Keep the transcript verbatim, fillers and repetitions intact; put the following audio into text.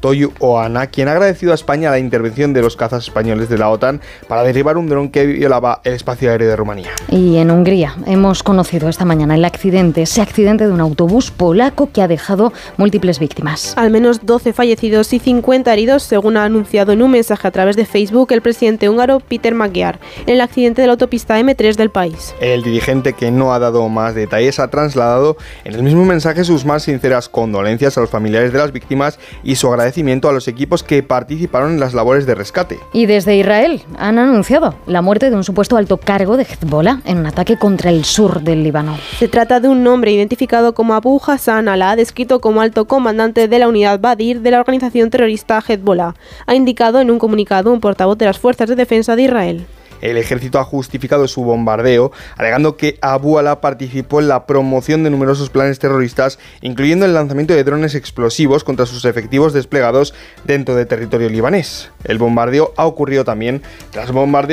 Toyu Oana, quien ha agradecido a España la intervención de los cazas españoles de la OTAN para derribar un dron que violaba el espacio aéreo de Rumanía. Y en Hungría hemos conocido esta mañana el accidente, ese accidente de un autobús polaco que ha dejado múltiples víctimas. Al menos doce fallecidos y cincuenta heridos, según ha anunciado en un mensaje a través de Facebook el presidente húngaro Peter Magyar, en el accidente de la autopista eme tres del país. El dirigente, que no ha dado más detalles, ha trasladado en el mismo mensaje sus más sinceras condolencias a los familiares de las víctimas y su agradecimiento a los equipos que participaron en las labores de rescate. Y desde Israel han anunciado la muerte de un supuesto alto cargo de Hezbollah en un ataque contra el sur del Líbano. Se trata de un hombre identificado como Abu Hassan Alá, descrito como alto comandante de la unidad Badir de la organización terrorista Hezbollah, ha indicado en un comunicado un portavoz de las Fuerzas de Defensa de Israel. El ejército ha justificado su bombardeo, alegando que Abu Alá participó en la promoción de numerosos planes terroristas, incluyendo el lanzamiento de drones explosivos contra sus efectivos desplegados dentro de territorio libanés. El bombardeo ha ocurrido también tras bombardeos